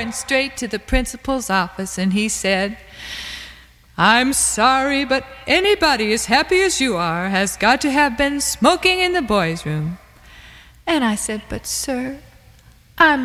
went straight to the principal's office, and he said, "I'm sorry, but anybody as happy as you are has got to have been smoking in the boys' room." And I said, "But, sir, I'm